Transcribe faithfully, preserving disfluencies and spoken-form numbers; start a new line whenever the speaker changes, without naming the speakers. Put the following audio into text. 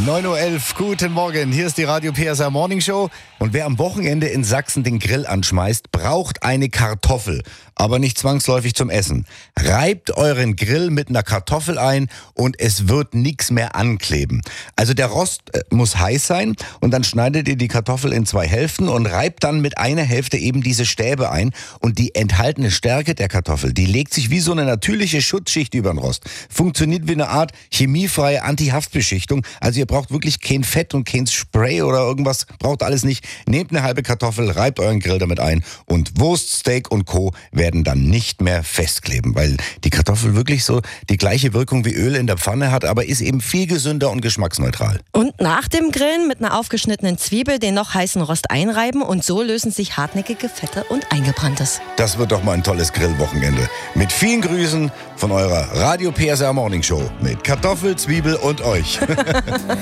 neun Uhr elf, guten Morgen. Hier ist die Radio P S R Morning Show. Und wer am Wochenende in Sachsen den Grill anschmeißt, braucht eine Kartoffel. Aber nicht zwangsläufig zum Essen. Reibt euren Grill mit einer Kartoffel ein und es wird nichts mehr ankleben. Also der Rost äh, muss heiß sein und dann schneidet ihr die Kartoffel in zwei Hälften und reibt dann mit einer Hälfte eben diese Stäbe ein. Und die enthaltene Stärke der Kartoffel, die legt sich wie so eine natürliche Schutzschicht über den Rost. Funktioniert wie eine Art chemiefreie Anti-Haftbeschichtung. Also ihr braucht wirklich kein Fett und kein Spray oder irgendwas, braucht alles nicht. Nehmt eine halbe Kartoffel, reibt euren Grill damit ein und Wurst, Steak und Co. werden dann nicht mehr festkleben, weil die Kartoffel wirklich so die gleiche Wirkung wie Öl in der Pfanne hat, aber ist eben viel gesünder und geschmacksneutral.
Und nach dem Grillen mit einer aufgeschnittenen Zwiebel den noch heißen Rost einreiben und so lösen sich hartnäckige Fette und Eingebranntes.
Das wird doch mal ein tolles Grillwochenende. Mit vielen Grüßen von eurer Radio P S R Morning Show mit Kartoffel, Zwiebel und euch.